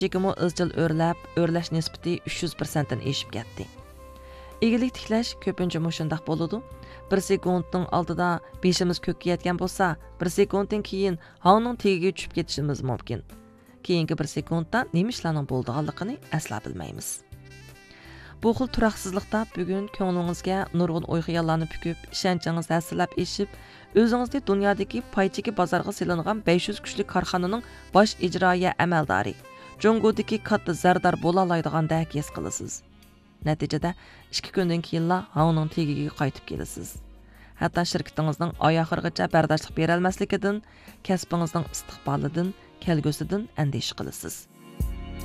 Чекимо izchil o'rlash nisbati 300%dan eshib ketdi. Egilik tiklash ko'pincha mushundaq bo'ladi. 1 sekundning oldida beshimiz ko'kka yetgan bo'lsa, 1 sekunddan keyin havning tegiga tushib ketishimiz mumkin. Keyingi 1 sekundda nima ishlarning bo'lganligini asla bilmaymiz. Bu xil turaqsizlikda bugun ko'nglingizga nurg'un o'y-xayollarni pukib, ishonchingiz hasillab eshib, o'zingizni dunyodagi paychiki bozorga silingan 500 kuchli korxonaning bosh ijroiya amaldori, Jongodagi katta zardor bo'la oladigandak his qilasiz. Natijada 2 kundan keyinla havning tegiga qaytib kelasiz. Hatto shirkatingizning oy oxirigacha bardoshlik bera olmasligidan, kasbingizning istiqbolidan, kelgusidan andisha qilasiz.